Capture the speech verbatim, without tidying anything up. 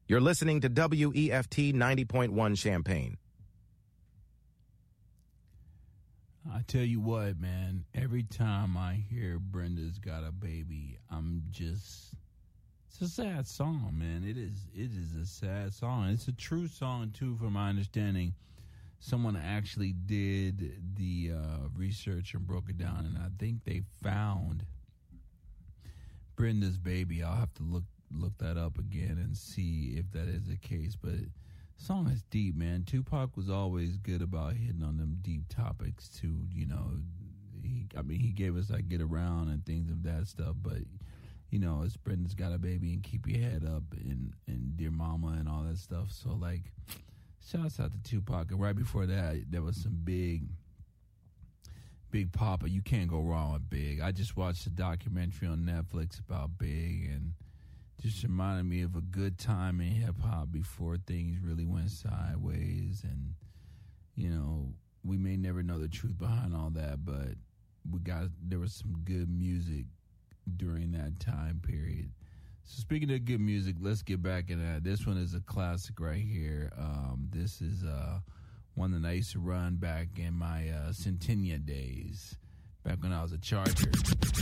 You're listening to W E F T ninety point one Champaign. I tell you what, man, every time I hear Brenda's Got a Baby, I'm just, it's a sad song, man. It is, it is a sad song. It's a true song, too, from my understanding. Someone actually did the uh, research and broke it down, and I think they found Brenda's Baby. I'll have to look look that up again and see if that is the case, but the song is deep, man. Tupac was always good about hitting on them deep topics too, you know. He, I mean, he gave us like Get Around and things of that stuff, but you know, it's Brenda's Got a Baby and Keep Your Head Up and, and Dear Mama and all that stuff. So like, shouts out to Tupac. And right before that, there was some big Big Papa. You can't go wrong with Big. I just watched a documentary on Netflix about Big, and just reminded me of a good time in hip-hop before things really went sideways. And, you know, we may never know the truth behind all that, but we got there was some good music during that time period. So speaking of good music, let's get back into that. This one is a classic right here. Um, this is uh, one that I used to run back in my uh, Centennia days, back when I was a Charger.